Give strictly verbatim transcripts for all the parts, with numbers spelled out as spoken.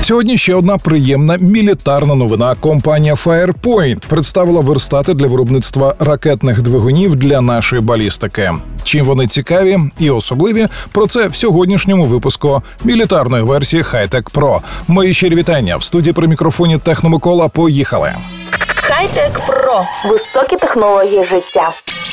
Сьогодні ще одна приємна мілітарна новина. Компанія Firepoint представила верстати для виробництва ракетних двигунів для нашої балістики. Чим вони цікаві і особливі, про це в сьогоднішньому випуску мілітарної версії High-Tech Pro. Мої щирі вітання. В студії при мікрофоні Техномикола. Поїхали! High-Tech Pro. Високі технології життя.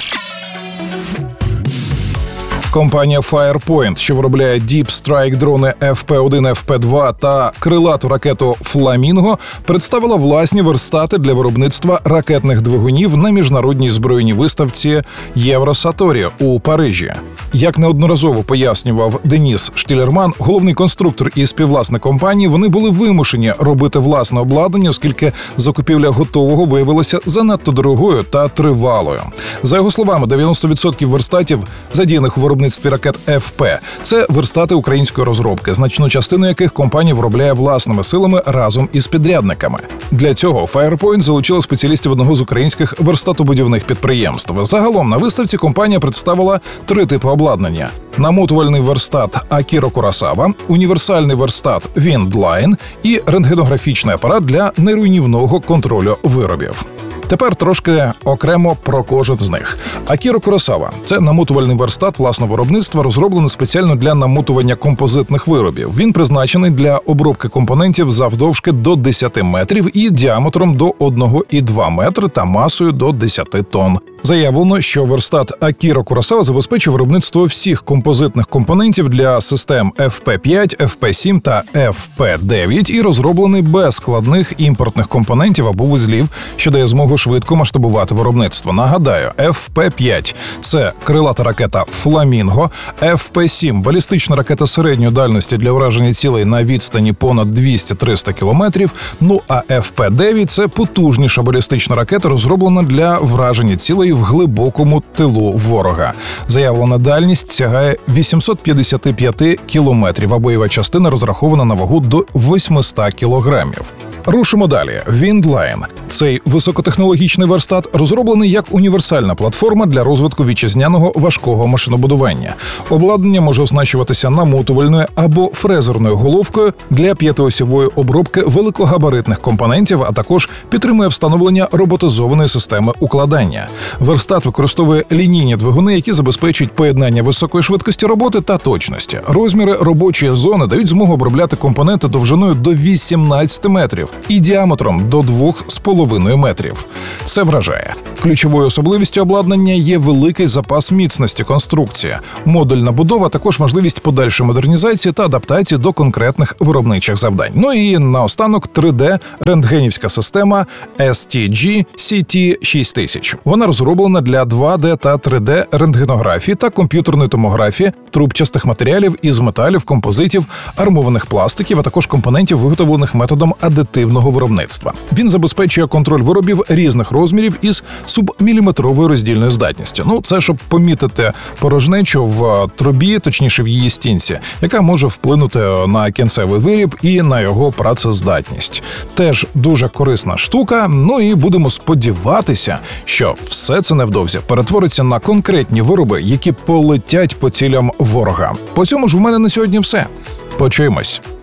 Компанія Firepoint, що виробляє Deep Strike дрони еф пі один, еф пі два та крилату ракету Flamingo, представила власні верстати для виробництва ракетних двигунів на міжнародній збройній виставці Євросаторі у Парижі. Як неодноразово пояснював Деніс Штілерман, головний конструктор і співвласник компанії, вони були вимушені робити власне обладнання, оскільки закупівля готового виявилася занадто дорогою та тривалою. За його словами, дев'яносто відсотків верстатів, задіяних у виробництві ракет еф пі, це верстати української розробки, значну частину яких компанія виробляє власними силами разом із підрядниками. Для цього Firepoint залучила спеціалістів одного з українських верстатобудівних підприємств. Загалом на виставці компанія представила три типи обладнання: намотувальний верстат Akiro Kurosawa, універсальний верстат Windline і рентгенографічний апарат для неруйнівного контролю виробів. Тепер трошки окремо про кожен з них. Akiro Kurosawa – це намотувальний верстат власного виробництва, розроблений спеціально для намотування композитних виробів. Він призначений для обробки компонентів завдовжки до десяти метрів і діаметром до один цілих два метри та масою до десять тонн. Заявлено, що верстат Akiro Kurosawa забезпечує виробництво всіх композитних компонентів для систем еф пі п'ять, еф пі сім та еф пі дев'ять і розроблений без складних імпортних компонентів або вузлів, що дає змогу швидко масштабувати виробництво. Нагадаю, еф пі п'ять – це крилата ракета Flamingo, еф пі сім – балістична ракета середньої дальності для ураження цілей на відстані понад двісті-триста кілометрів, ну а еф пі дев'ять – це потужніша балістична ракета, розроблена для враження цілей в глибокому тилу ворога. Заявлена дальність сягає вісімсот п'ятдесят п'ять кілометрів, а бойова частина розрахована на вагу до восьмисот кілограмів. Рушимо далі. Windline. Цей високотехнологічний верстат розроблений як універсальна платформа для розвитку вітчизняного важкого машинобудування. Обладнання може оснащуватися намотувальною або фрезерною головкою для п'ятиосьової обробки великогабаритних компонентів, а також підтримує встановлення роботизованої системи укладання. Верстат використовує лінійні двигуни, які забезпечують поєднання високої швидкості роботи та точності. Розміри робочої зони дають змогу обробляти компоненти довжиною до вісімнадцяти метрів і діаметром до двох з половиною метрів. Це вражає. Ключовою особливістю обладнання є великий запас міцності конструкції, модульна будова, а також можливість подальшої модернізації та адаптації до конкретних виробничих завдань. Ну і наостанок три де-рентгенівська система ес ті джі сі ті шість тисяч. Вона розроблена для два де та три де-рентгенографії та комп'ютерної томографії трубчастих матеріалів із металів, композитів, армованих пластиків, а також компонентів, виготовлених методом адитивного виробництва. Він забезпечує контроль виробів різних розмірів із субміліметровою роздільною здатністю. Ну, це щоб помітити порожнечу в трубі, точніше в її стінці, яка може вплинути на кінцевий виріб і на його працездатність. Теж дуже корисна штука, ну і будемо сподіватися, що все це невдовзі перетвориться на конкретні вироби, які полетять по цілям ворога. По цьому ж в мене на сьогодні все. Почуємось.